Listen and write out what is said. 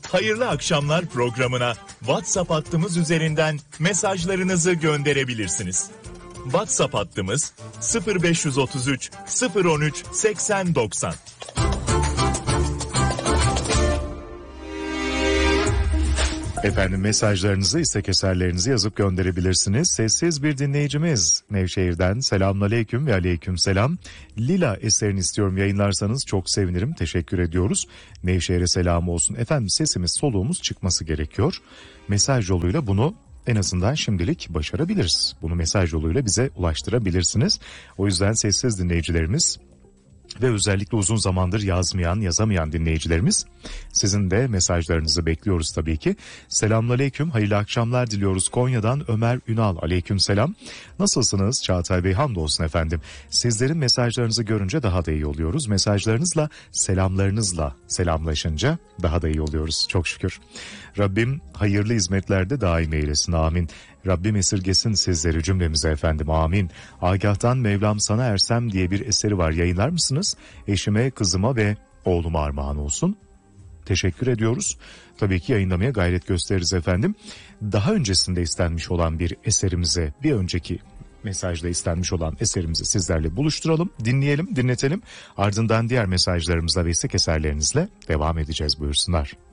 Hayırlı Akşamlar programına WhatsApp hattımız üzerinden mesajlarınızı gönderebilirsiniz. WhatsApp hattımız 0533 013 8090. Efendim mesajlarınızı, istek eserlerinizi yazıp gönderebilirsiniz. Sessiz bir dinleyicimiz Nevşehir'den selamünaleyküm ve aleykümselam. Lila eserini istiyorum, yayınlarsanız çok sevinirim. Teşekkür ediyoruz. Nevşehir'e selam olsun. Efendim sesimiz, soluğumuz çıkması gerekiyor. Mesaj yoluyla bunu en azından şimdilik başarabiliriz. Bunu mesaj yoluyla bize ulaştırabilirsiniz. O yüzden sessiz dinleyicilerimiz ve özellikle uzun zamandır yazamayan dinleyicilerimiz, sizin de mesajlarınızı bekliyoruz tabii ki. Selamünaleyküm, hayırlı akşamlar diliyoruz. Konya'dan Ömer Ünal, aleykümselam. Nasılsınız Çağatay Bey? Hamdolsun efendim. Sizlerin mesajlarınızı görünce daha da iyi oluyoruz. Mesajlarınızla, selamlarınızla selamlaşınca daha da iyi oluyoruz. Çok şükür. Rabbim hayırlı hizmetlerde daim eylesin, amin. Rabbim esirgesin sizleri cümlemize efendim, amin. Agah'tan Mevlam Sana Ersem diye bir eseri var, yayınlar mısınız? Eşime, kızıma ve oğluma armağan olsun. Teşekkür ediyoruz. Tabii ki yayınlamaya gayret gösteririz efendim. Daha öncesinde istenmiş olan bir eserimize, bir önceki mesajda istenmiş olan eserimizi sizlerle buluşturalım, dinleyelim, dinletelim. Ardından diğer mesajlarımızla ve istek eserlerinizle devam edeceğiz, buyursunlar.